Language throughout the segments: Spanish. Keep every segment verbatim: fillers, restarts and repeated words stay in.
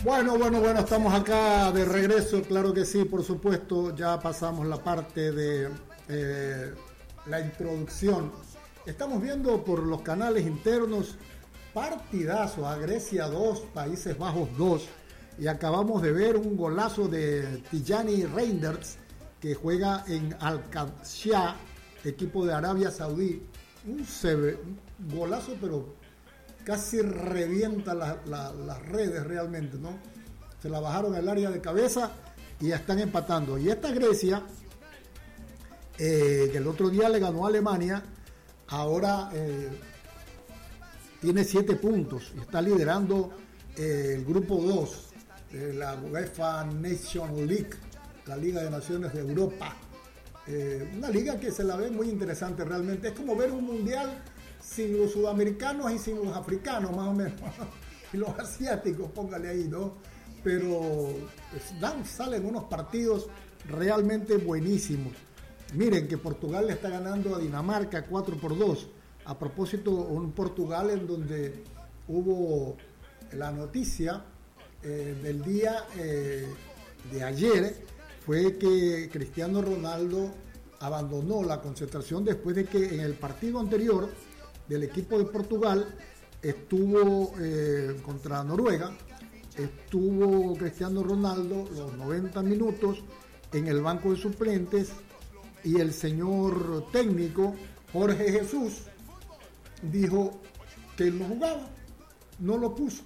Bueno, bueno, bueno, estamos acá de regreso, claro que sí, por supuesto, ya pasamos la parte de eh, la introducción. Estamos viendo por los canales internos partidazos, a Grecia dos, Países Bajos dos, y acabamos de ver un golazo de Tijani Reinders, que juega en Al-Qadsiya, equipo de Arabia Saudí. Un, seve, un golazo, pero casi revienta la, la, las redes realmente, ¿no? Se la bajaron al área de cabeza y ya están empatando. Y esta Grecia, eh, que el otro día le ganó a Alemania, ahora eh, tiene siete puntos y está liderando eh, el grupo dos de la UEFA Nations League, la Liga de Naciones de Europa. Eh, una liga que se la ve muy interesante realmente. Es como ver un mundial sin los sudamericanos y sin los africanos, más o menos, y los asiáticos, póngale ahí, ¿no? Pero pues, dan, salen unos partidos realmente buenísimos. Miren que Portugal le está ganando a Dinamarca cuatro por dos. A propósito, un Portugal en donde hubo la noticia eh, del día eh, de ayer, fue que Cristiano Ronaldo abandonó la concentración después de que en el partido anterior del equipo de Portugal estuvo eh, contra Noruega, estuvo Cristiano Ronaldo los noventa minutos en el banco de suplentes y el señor técnico Jorge Jesús dijo que él no jugaba, no lo puso.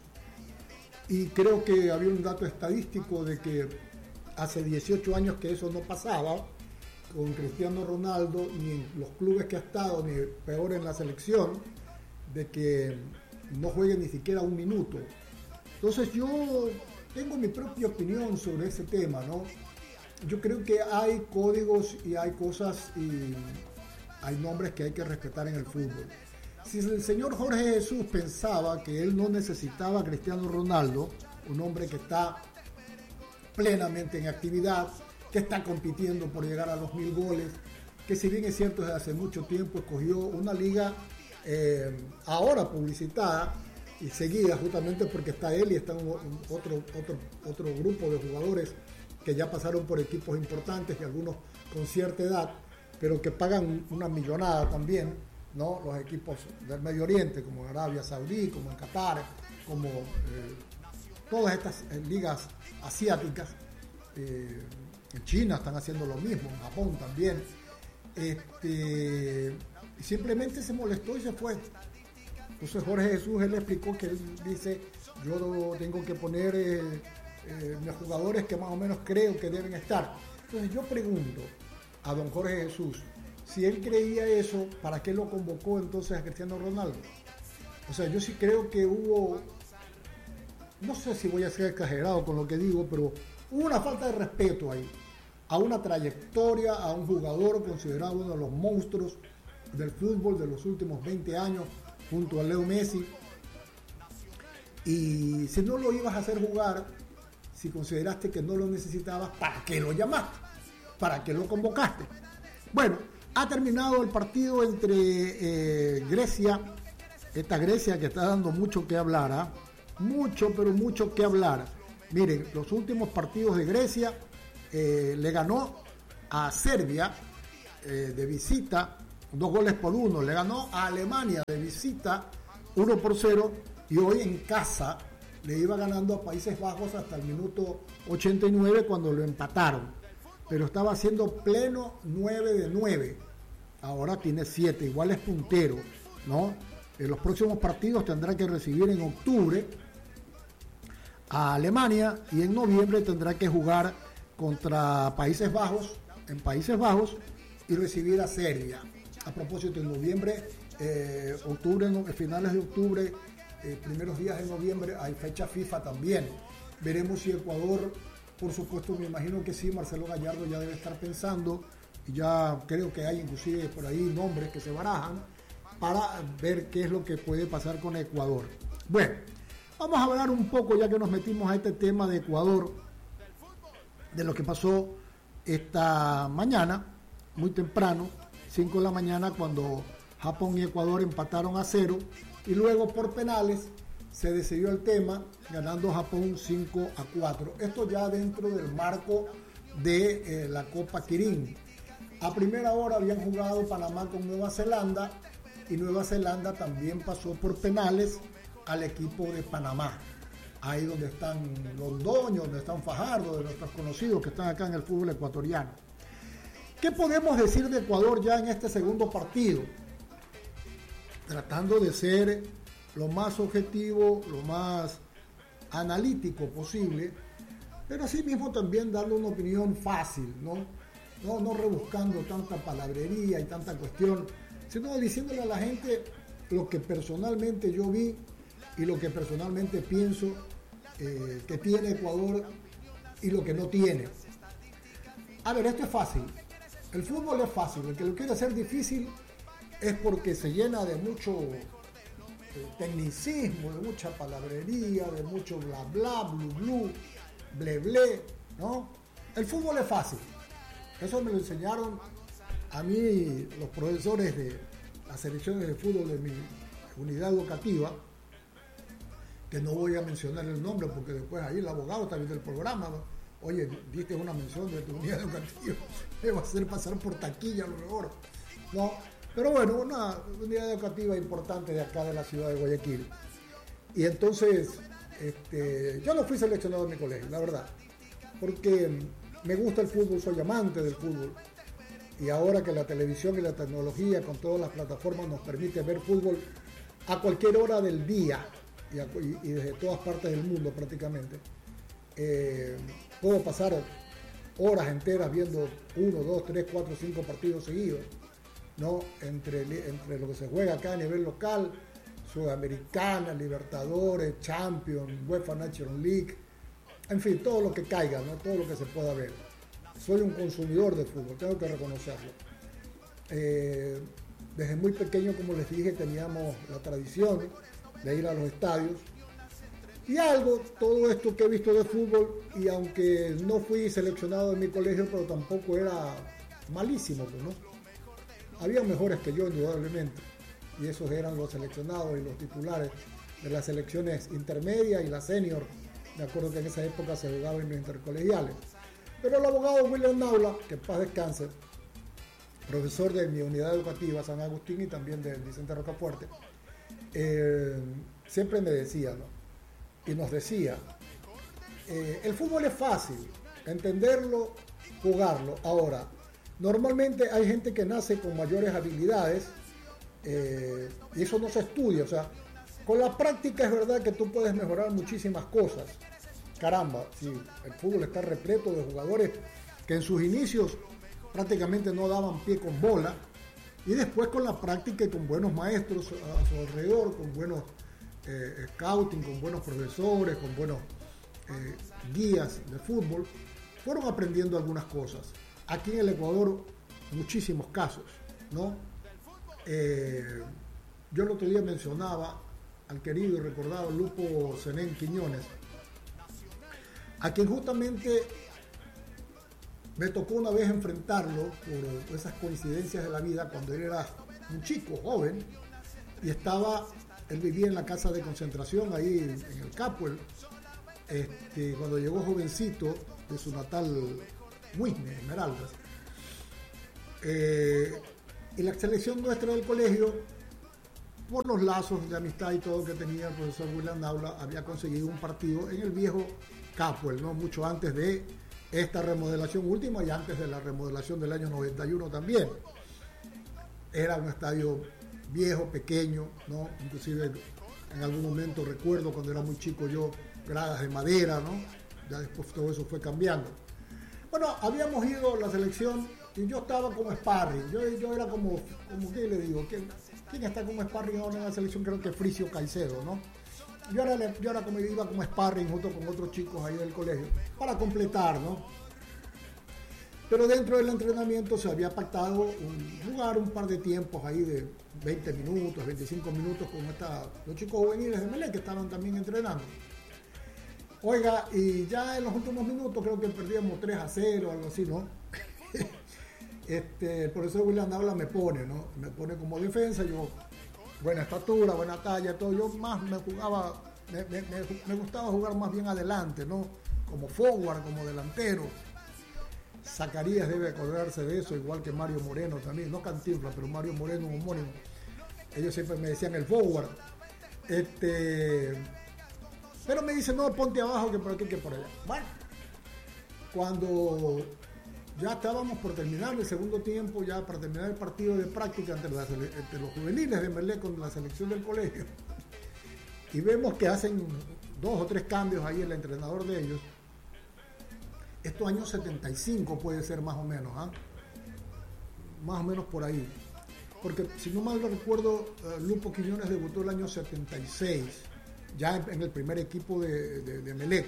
Y creo que había un dato estadístico de que hace dieciocho años que eso no pasaba con Cristiano Ronaldo, ni en los clubes que ha estado, ni peor en la selección, de que no juegue ni siquiera un minuto. Entonces yo tengo mi propia opinión sobre ese tema, ¿no? Yo creo que hay códigos y hay cosas y hay nombres que hay que respetar en el fútbol. Si el señor Jorge Jesús pensaba que él no necesitaba a Cristiano Ronaldo, un hombre que está plenamente en actividad, que está compitiendo por llegar a los mil goles, que si bien es cierto desde hace mucho tiempo escogió una liga eh, ahora publicitada y seguida justamente porque está él y está un, un, otro, otro, otro grupo de jugadores que ya pasaron por equipos importantes y algunos con cierta edad, pero que pagan una millonada también, ¿no? Los equipos del Medio Oriente, como en Arabia Saudí, como en Qatar, como eh, todas estas eh, ligas asiáticas. Eh, en China están haciendo lo mismo, en Japón también. Este, y simplemente se molestó y se fue. Entonces Jorge Jesús, él explicó que él dice, yo tengo que poner eh, eh, los jugadores que más o menos creo que deben estar. Entonces yo pregunto a don Jorge Jesús, si él creía eso, ¿para qué lo convocó entonces a Cristiano Ronaldo? O sea, yo sí creo que hubo, no sé si voy a ser exagerado con lo que digo, pero hubo una falta de respeto ahí, a una trayectoria, a un jugador considerado uno de los monstruos del fútbol de los últimos veinte años, junto a Leo Messi. Y si no lo ibas a hacer jugar, si consideraste que no lo necesitabas, ¿para qué lo llamaste? ¿Para qué lo convocaste? Bueno, ha terminado el partido entre eh, Grecia, esta Grecia que está dando mucho que hablar, ¿eh? mucho, pero mucho que hablar. Miren, los últimos partidos de Grecia eh, le ganó a Serbia eh, de visita, dos goles por uno, le ganó a Alemania de visita, uno por cero, y hoy en casa le iba ganando a Países Bajos hasta el minuto ochenta y nueve cuando lo empataron, pero estaba haciendo pleno nueve de nueve, ahora tiene siete, igual es puntero, ¿no? En los próximos partidos tendrá que recibir en octubre a Alemania y en noviembre tendrá que jugar contra Países Bajos, en Países Bajos, y recibir a Serbia. A propósito, en noviembre, eh, octubre, no, finales de octubre, eh, primeros días de noviembre, hay fecha FIFA también. Veremos si Ecuador, por supuesto, me imagino que sí, Marcelo Gallardo ya debe estar pensando, y ya creo que hay inclusive por ahí nombres que se barajan, para ver qué es lo que puede pasar con Ecuador. Bueno, vamos a hablar un poco, ya que nos metimos a este tema de Ecuador, de lo que pasó esta mañana, muy temprano, cinco de la mañana, cuando Japón y Ecuador empataron a cero, y luego por penales se decidió el tema, ganando Japón cinco a cuatro. Esto ya dentro del marco de eh, la Copa Kirin. A primera hora habían jugado Panamá con Nueva Zelanda y Nueva Zelanda también pasó por penales al equipo de Panamá. Ahí donde están Londoño, donde están Fajardo, de nuestros conocidos que están acá en el fútbol ecuatoriano. ¿Qué podemos decir de Ecuador ya en este segundo partido? Tratando de ser lo más objetivo, lo más analítico posible, pero así mismo también dando una opinión fácil, ¿no? No, no rebuscando tanta palabrería y tanta cuestión, sino diciéndole a la gente lo que personalmente yo vi y lo que personalmente pienso eh, que tiene Ecuador y lo que no tiene. A ver, esto es fácil. El fútbol es fácil. El que lo quiere hacer difícil es porque se llena de mucho eh, tecnicismo, de mucha palabrería, de mucho bla bla, blu blu, ble ble, ¿no? El fútbol es fácil. Eso me lo enseñaron a mí los profesores de las selecciones de fútbol de mi unidad educativa, que no voy a mencionar el nombre porque después ahí el abogado está viendo el programa, ¿no? Oye, diste una mención de tu unidad educativa, me va a hacer pasar por taquilla a lo mejor, ¿no? Pero bueno, una unidad educativa importante de acá de la ciudad de Guayaquil. Y entonces, este, yo no fui seleccionado en mi colegio, la verdad, porque me gusta el fútbol, soy amante del fútbol. Y ahora que la televisión y la tecnología con todas las plataformas nos permite ver fútbol a cualquier hora del día y, a, y, y desde todas partes del mundo prácticamente, eh, puedo pasar horas enteras viendo uno, dos, tres, cuatro, cinco partidos seguidos, ¿no? Entre, entre lo que se juega acá a nivel local, Sudamericana, Libertadores, Champions, UEFA National League, en fin, todo lo que caiga, ¿no? Todo lo que se pueda ver. Soy un consumidor de fútbol, tengo que reconocerlo. Eh, desde muy pequeño, como les dije, teníamos la tradición de ir a los estadios. Y algo, todo esto que he visto de fútbol, y aunque no fui seleccionado en mi colegio, pero tampoco era malísimo, ¿no? Había mejores que yo, indudablemente. Y esos eran los seleccionados y los titulares de las selecciones intermedias y la senior. Me acuerdo que en esa época se jugaba en los intercolegiales. Pero el abogado William Naula, que en paz descanse, profesor de mi unidad educativa San Agustín y también de Vicente Rocafuerte, eh, siempre me decía, ¿no? Y nos decía, eh, el fútbol es fácil, entenderlo, jugarlo. Ahora, normalmente hay gente que nace con mayores habilidades eh, y eso no se estudia. O sea, con la práctica es verdad que tú puedes mejorar muchísimas cosas. Caramba, si el fútbol está repleto de jugadores que en sus inicios prácticamente no daban pie con bola, y después con la práctica y con buenos maestros a su alrededor, con buenos eh, scouting, con buenos profesores, con buenos eh, guías de fútbol, fueron aprendiendo algunas cosas. Aquí en el Ecuador, muchísimos casos, ¿no? Eh, yo el otro día mencionaba al querido y recordado Lupo Zenén Quiñones, a quien justamente me tocó una vez enfrentarlo por esas coincidencias de la vida cuando él era un chico, joven, y estaba, él vivía en la casa de concentración ahí en el Capuel, este, cuando llegó jovencito de su natal Huisne, Esmeraldas. Eh, y la selección nuestra del colegio, por los lazos de amistad y todo que tenía el profesor William Naula, había conseguido un partido en el viejo Capuel, ¿no? Mucho antes de esta remodelación última y antes de la remodelación del año noventa y uno también. Era un estadio viejo, pequeño, ¿no? Inclusive en algún momento recuerdo cuando era muy chico yo, gradas de madera, ¿no? Ya después todo eso fue cambiando. Bueno, habíamos ido a la selección y yo estaba como sparring, yo, yo era como, como ¿qué le digo? ¿Quién, quién está como sparring ahora en la selección? Creo que Fricio Caicedo, ¿no? Yo era, yo era como, iba como sparring junto con otros chicos ahí del colegio para completar, ¿no? Pero dentro del entrenamiento se había pactado un, jugar un par de tiempos ahí de veinte minutos, veinticinco minutos con esta, los chicos juveniles de Melé que estaban también entrenando. Oiga, y ya en los últimos minutos creo que perdíamos tres a cero, algo así, ¿no? Este, el profesor William Naula me pone, ¿no? Me pone como defensa, yo, buena estatura, buena talla, todo. Yo más me jugaba me, me, me, me gustaba jugar más bien adelante, ¿no? Como forward, como delantero. Zacarías debe acordarse de eso, igual que Mario Moreno también, no Cantinflas, pero Mario Moreno, un homónimo. Ellos siempre me decían el forward. Este, pero me dicen, no, ponte abajo, que por aquí, que por allá. Bueno, cuando ya estábamos por terminar el segundo tiempo, ya para terminar el partido de práctica entre, las, entre los juveniles de Emelec con la selección del colegio, y vemos que hacen dos o tres cambios ahí el entrenador de ellos. Estos años setenta y cinco puede ser más o menos, ¿ah? Más o menos por ahí. Porque si no mal recuerdo, uh, Lupo Quiñones debutó el año setenta y seis, ya en, en el primer equipo de, de, de Emelec.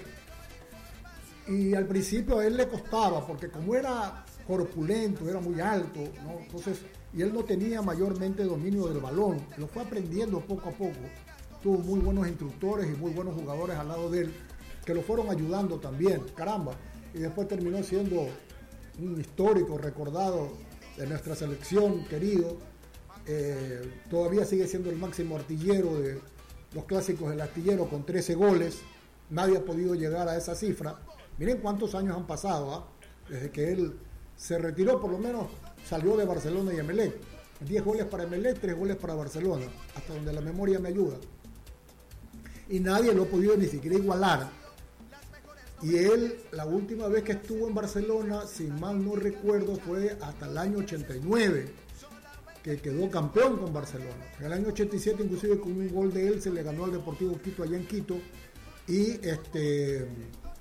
Y al principio a él le costaba, porque como era corpulento, era muy alto, ¿no? Entonces, y él no tenía mayormente dominio del balón, lo fue aprendiendo poco a poco. Tuvo muy buenos instructores y muy buenos jugadores al lado de él, que lo fueron ayudando también, caramba. Y después terminó siendo un histórico recordado de nuestra selección, querido. Eh, todavía sigue siendo el máximo artillero de los clásicos del astillero con trece goles. Nadie ha podido llegar a esa cifra. Miren cuántos años han pasado, ¿eh? Desde que él se retiró, por lo menos salió de Barcelona y Emelec. diez goles para Emelec, tres goles para Barcelona, hasta donde la memoria me ayuda. Y nadie lo ha podido ni siquiera igualar. Y él, la última vez que estuvo en Barcelona, si mal no recuerdo, fue hasta el año ochenta y nueve, que quedó campeón con Barcelona. En el año ochenta y siete, inclusive con un gol de él, se le ganó al Deportivo Quito allá en Quito. Y este,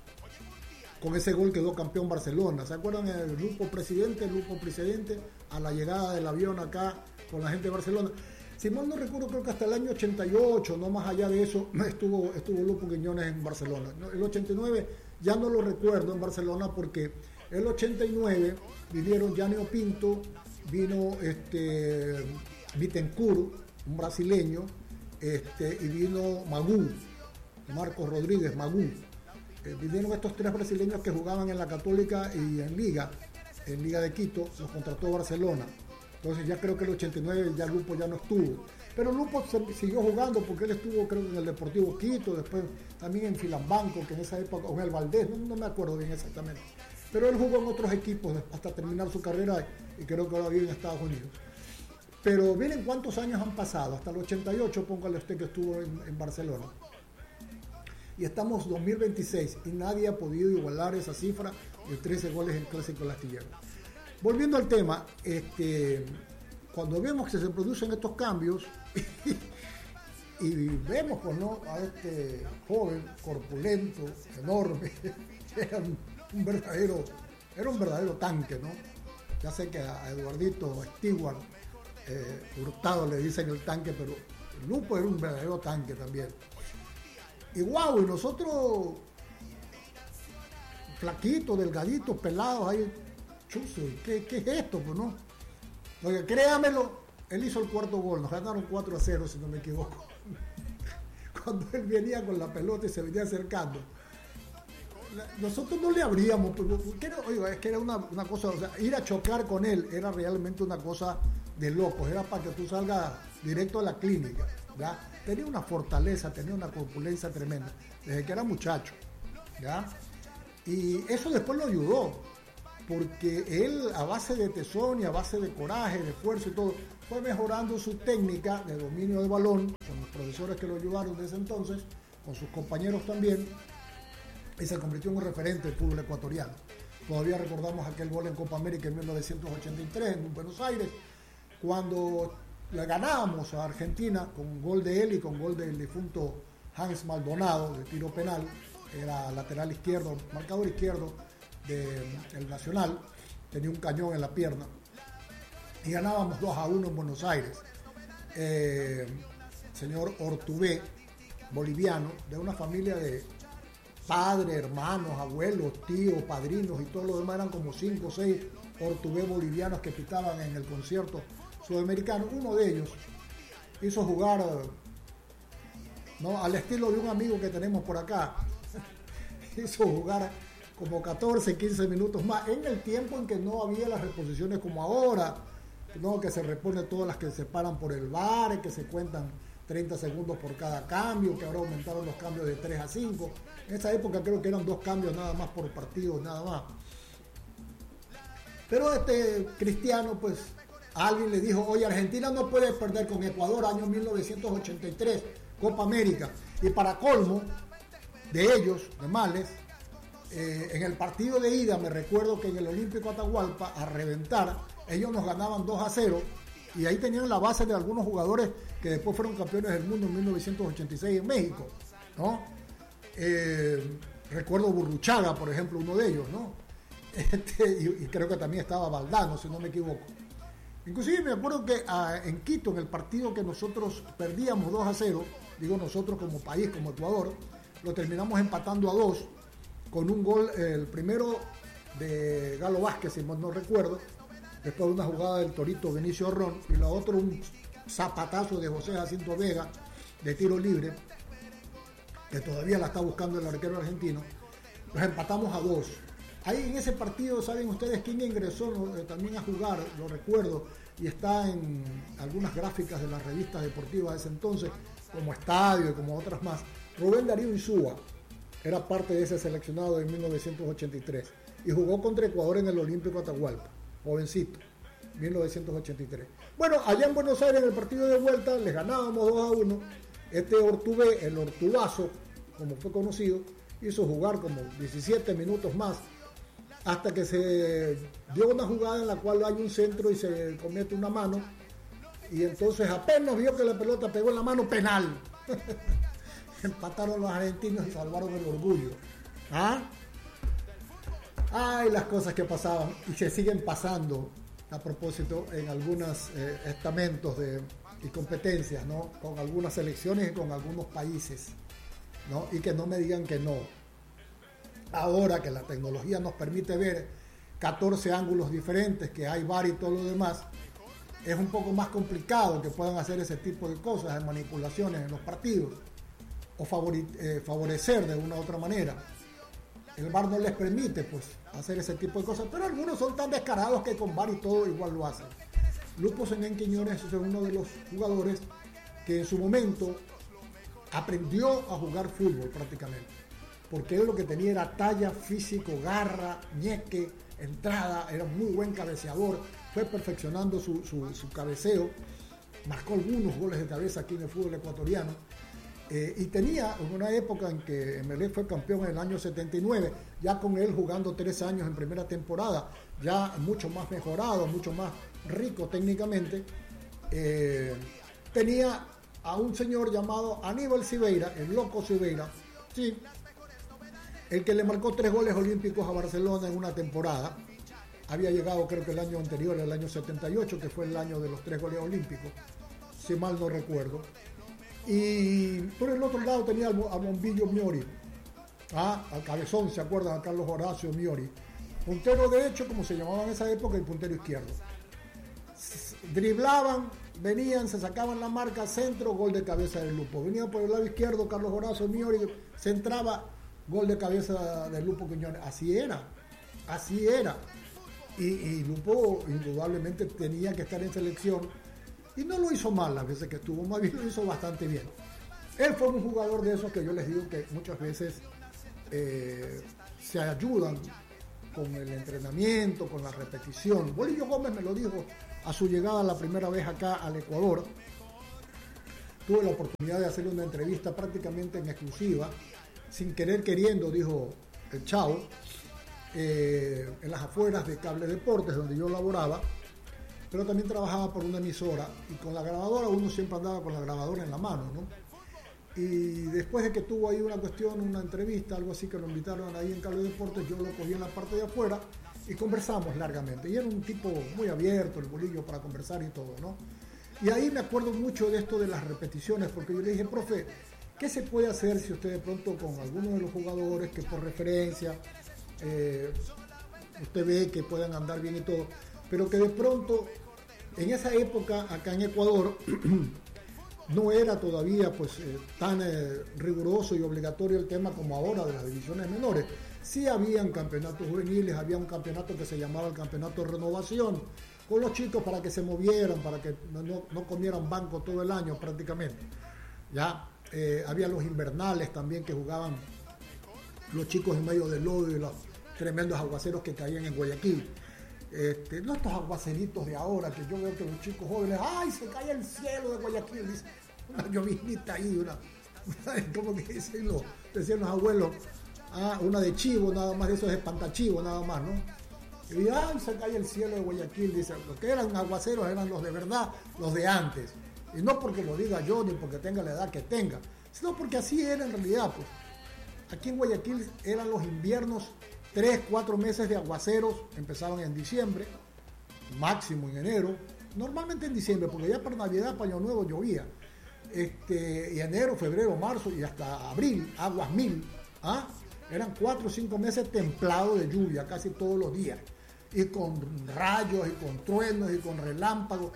con ese gol quedó campeón Barcelona. ¿Se acuerdan el grupo presidente, el grupo presidente, a la llegada del avión acá con la gente de Barcelona? Si mal no recuerdo, creo que hasta el año ochenta y ocho, no más allá de eso, estuvo, estuvo Lupo Quiñones en Barcelona. El ochenta y nueve ya no lo recuerdo en Barcelona, porque el ochenta y nueve vinieron Janio Pinto, vino este, Bittencourt, un brasileño, este, y vino Magú, Marcos Rodríguez, Magú. Eh, vinieron estos tres brasileños que jugaban en la Católica y en Liga, en Liga de Quito, los contrató Barcelona. Entonces ya creo que el ochenta y nueve ya Lupo ya no estuvo. Pero Lupo se, siguió jugando, porque él estuvo creo que en el Deportivo Quito, después también en Filambanco, que en esa época, o en el Valdés, no, no me acuerdo bien exactamente. Pero él jugó en otros equipos hasta terminar su carrera, y creo que ahora vive en Estados Unidos. Pero miren cuántos años han pasado, hasta el ochenta y ocho, póngale usted que estuvo en, en Barcelona. Y estamos dos mil veintiséis y nadie ha podido igualar esa cifra de trece goles en Clásico del Astillero. Volviendo al tema, este, cuando vemos que se producen estos cambios y vemos, pues, ¿no?, a este joven, corpulento, enorme, era un, un verdadero, era un verdadero tanque, ¿no? Ya sé que a Eduardito Stewart eh, Hurtado le dicen el tanque, pero Lupo era un verdadero tanque también. Y guau, y nosotros flaquitos, delgaditos, pelados ahí, chuzo, ¿qué, qué es esto? Pues no. Porque créamelo, él hizo el cuarto gol, nos ganaron cuatro a cero si no me equivoco. Cuando él venía con la pelota y se venía acercando, nosotros no le abríamos, porque era, oiga, es que era una, una cosa, o sea, ir a chocar con él era realmente una cosa de locos, era para que tú salgas directo a la clínica, ¿ya? Tenía una fortaleza, tenía una corpulencia tremenda, desde que era muchacho, ¿ya? Y eso después lo ayudó, porque él, a base de tesón y a base de coraje, de esfuerzo y todo, fue mejorando su técnica de dominio de balón, con los profesores que lo ayudaron desde entonces, con sus compañeros también, y se convirtió en un referente del fútbol ecuatoriano. Todavía recordamos aquel gol en Copa América en mil novecientos ochenta y tres en Buenos Aires, cuando le ganábamos a Argentina con gol de él y con gol del difunto Hans Maldonado de tiro penal. Era lateral izquierdo, marcador izquierdo del Nacional, tenía un cañón en la pierna y ganábamos dos a uno en Buenos Aires. Eh, señor Ortubé, boliviano, de una familia de padres, hermanos, abuelos, tíos, padrinos y todo lo demás, eran como cinco o seis Ortubé bolivianos que pitaban en el concierto sudamericano. Uno de ellos hizo jugar, ¿no?, al estilo de un amigo que tenemos por acá, hizo jugar como catorce, quince minutos más, en el tiempo en que no había las reposiciones como ahora, ¿no?, que se repone todas las que se paran por el V A R, que se cuentan treinta segundos por cada cambio, que ahora aumentaron los cambios de tres a cinco. En esa época creo que eran dos cambios nada más por partido, nada más. Pero este Cristiano, pues, a alguien le dijo, oye, Argentina no puede perder con Ecuador, año mil novecientos ochenta y tres, Copa América. Y para colmo de ellos, de males, eh, en el partido de ida, me recuerdo que en el Olímpico Atahualpa, a reventar, ellos nos ganaban dos a cero, y ahí tenían la base de algunos jugadores que después fueron campeones del mundo en mil novecientos ochenta y seis en México, ¿no? Eh, recuerdo Burruchaga, por ejemplo, uno de ellos, ¿no? Este, y, y creo que también estaba Valdano, si no me equivoco. Inclusive me acuerdo que a, en Quito, en el partido que nosotros perdíamos dos a cero, digo nosotros como país, como Ecuador, lo terminamos empatando a dos, con un gol, el primero de Galo Vázquez, si no recuerdo, después de una jugada del Torito Benicio Ron, y la otra un zapatazo de José Jacinto Vega, de tiro libre, que todavía la está buscando el arquero argentino. Los empatamos a dos. Ahí en ese partido, ¿saben ustedes quién ingresó eh, también a jugar? Lo recuerdo, y está en algunas gráficas de las revistas deportivas de ese entonces, como Estadio y como otras más. Rubén Darío Insúa era parte de ese seleccionado de mil novecientos ochenta y tres y jugó contra Ecuador en el Olímpico Atahualpa, jovencito, mil novecientos ochenta y tres. Bueno, allá en Buenos Aires, en el partido de vuelta, les ganábamos dos a uno. Este Ortubé, el Ortubazo, como fue conocido, hizo jugar como diecisiete minutos más, hasta que se dio una jugada en la cual hay un centro y se comete una mano, y entonces apenas vio que la pelota pegó en la mano, penal. Empataron los argentinos y salvaron el orgullo. ¿Ah? Ay, las cosas que pasaban y se siguen pasando, a propósito, en algunos eh, estamentos de, y competencias, ¿no? Con algunas selecciones y con algunos países, ¿no? Y que no me digan que no. Ahora que la tecnología nos permite ver catorce ángulos diferentes, que hay V A R y todo lo demás, es un poco más complicado que puedan hacer ese tipo de cosas, de manipulaciones en los partidos, o favore, eh, favorecer de una u otra manera. El V A R no les permite, pues, hacer ese tipo de cosas, pero algunos son tan descarados que con V A R y todo igual lo hacen. Lupo Senén Quiñones es uno de los jugadores que en su momento aprendió a jugar fútbol prácticamente, porque él lo que tenía era talla, físico, garra, ñeque, entrada, era un muy buen cabeceador, fue perfeccionando su, su, su cabeceo, marcó algunos goles de cabeza aquí en el fútbol ecuatoriano, eh, y tenía en una época en que Emelec fue campeón en el año setenta y nueve, ya con él jugando tres años en primera temporada, ya mucho más mejorado, mucho más rico técnicamente, eh, tenía a un señor llamado Aníbal Silveira, el loco Silveira, sí, el que le marcó tres goles olímpicos a Barcelona en una temporada. Había llegado creo que el año anterior, el año setenta y ocho, que fue el año de los tres goles olímpicos, si mal no recuerdo. Y por el otro lado tenía a Bombillo Miori, ¿ah? Al cabezón, ¿se acuerdan? A Carlos Horacio Miori. Puntero derecho, como se llamaba en esa época, y puntero izquierdo. Driblaban, venían, se sacaban la marca, centro, gol de cabeza del Lupo. Venía por el lado izquierdo Carlos Horacio Miori, centraba, gol de cabeza del Lupo Quiñones. Así era, así era. Y, y Lupo indudablemente tenía que estar en selección y no lo hizo mal las veces que estuvo, más bien lo hizo bastante bien. Él fue un jugador de esos que yo les digo que muchas veces eh, se ayudan con el entrenamiento, con la repetición. Bolillo Gómez me lo dijo a su llegada la primera vez acá al Ecuador. Tuve la oportunidad de hacerle una entrevista prácticamente en exclusiva, sin querer queriendo, dijo el Chao, eh, en las afueras de Cable Deportes, donde yo laboraba, pero también trabajaba por una emisora, y con la grabadora, uno siempre andaba con la grabadora en la mano, ¿no? Y después de que tuvo ahí una cuestión, una entrevista, algo así, que lo invitaron ahí en Cable Deportes, yo lo cogí en la parte de afuera y conversamos largamente. Y era un tipo muy abierto, el Bolillo, para conversar y todo, ¿no? Y ahí me acuerdo mucho de esto de las repeticiones, porque yo le dije, profe, ¿qué se puede hacer si usted de pronto con alguno de los jugadores que por referencia eh, usted ve que puedan andar bien y todo, pero que de pronto en esa época acá en Ecuador no era todavía pues eh, tan eh, riguroso y obligatorio el tema como ahora de las divisiones menores? Sí habían campeonatos juveniles, había un campeonato que se llamaba el Campeonato de Renovación, con los chicos para que se movieran, para que no, no, no comieran banco todo el año prácticamente. ya eh, había los invernales también que jugaban los chicos en medio del lodo y los tremendos aguaceros que caían en Guayaquil. Este, no estos aguaceritos de ahora que yo veo que los chicos jóvenes, ¡ay, se cae el cielo de Guayaquil! Dice, una llovinita ahí, una, una como que dicen los, decían los abuelos, ah, una de chivo, nada más, eso es espantachivo, nada más, ¿no? Y ¡ay, se cae el cielo de Guayaquil! Dice, los que eran aguaceros eran los de verdad, los de antes. Y no porque lo diga yo, ni porque tenga la edad que tenga, sino porque así era en realidad, pues. Aquí en Guayaquil eran los inviernos, tres, cuatro meses de aguaceros, empezaban en diciembre, máximo en enero, normalmente en diciembre, porque ya para Navidad, para Año Nuevo llovía, este, y enero, febrero, marzo y hasta abril, aguas mil, ¿ah? Eran cuatro o cinco meses templados de lluvia, casi todos los días, y con rayos, y con truenos, y con relámpagos.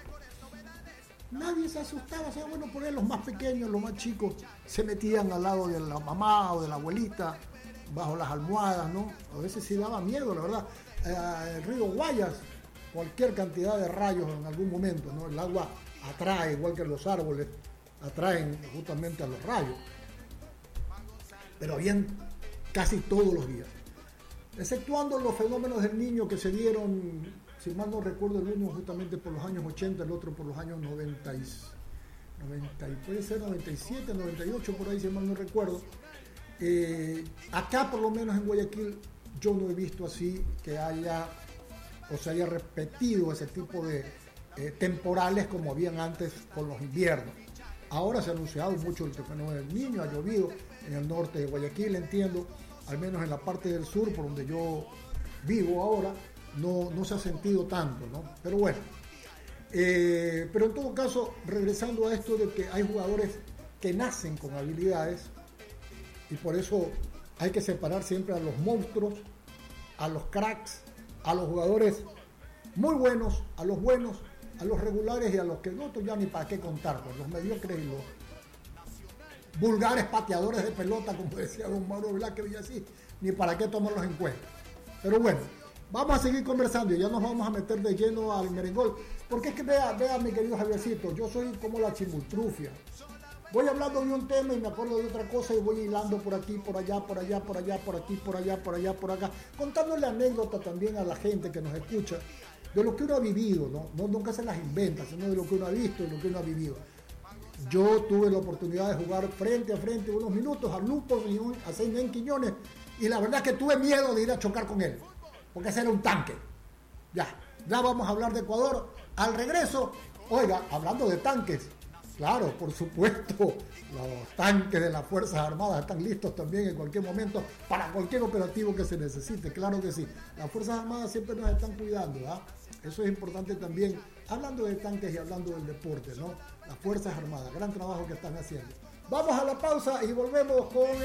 Nadie se asustaba, o sea, bueno, por ahí los más pequeños, los más chicos, se metían al lado de la mamá o de la abuelita, bajo las almohadas, ¿no? A veces sí daba miedo, la verdad. Eh, el río Guayas, cualquier cantidad de rayos en algún momento, ¿no? El agua atrae, igual que los árboles, atraen justamente a los rayos. Pero habían casi todos los días. Exceptuando los fenómenos del Niño que se dieron, si mal no recuerdo, el uno justamente por los años ochenta, el otro por los años noventa, noventa puede ser noventa y siete, noventa y ocho, por ahí, si mal no recuerdo. Eh, acá, por lo menos en Guayaquil, yo no he visto así que haya o se haya repetido ese tipo de eh, temporales como habían antes con los inviernos. Ahora se ha anunciado mucho el fenómeno del Niño, ha llovido en el norte de Guayaquil, entiendo, al menos en la parte del sur, por donde yo vivo ahora, no, no se ha sentido tanto, ¿no? Pero bueno, eh, pero en todo caso, regresando a esto de que hay jugadores que nacen con habilidades, y por eso hay que separar siempre a los monstruos, a los cracks, a los jugadores muy buenos, a los buenos, a los regulares y a los que no, ya ni para qué contarlos, los mediocres y los vulgares pateadores de pelota, como decía don Mauro Velázquez Villasí, ni para qué tomarlos en cuenta. Pero bueno, vamos a seguir conversando y ya nos vamos a meter de lleno al merengol, porque es que vea, vea mi querido Javiercito, yo soy como la chimultrufia. Voy hablando de un tema y me acuerdo de otra cosa y voy hilando por aquí, por allá, por allá, por allá, por aquí, por allá, por allá, por acá, contándole anécdota también a la gente que nos escucha de lo que uno ha vivido, ¿no? No nunca se las inventa, sino de lo que uno ha visto y lo que uno ha vivido. Yo tuve la oportunidad de jugar frente a frente unos minutos a Lupos y un, a Seinen Quiñones, y la verdad es que tuve miedo de ir a chocar con él, porque ese era un tanque. Ya, ya vamos a hablar de Ecuador. Al regreso, oiga, hablando de tanques, claro, por supuesto, los tanques de las Fuerzas Armadas están listos también en cualquier momento para cualquier operativo que se necesite, claro que sí. Las Fuerzas Armadas siempre nos están cuidando, ¿ah? Eso es importante también, hablando de tanques y hablando del deporte, ¿no? Las Fuerzas Armadas, gran trabajo que están haciendo. Vamos a la pausa y volvemos con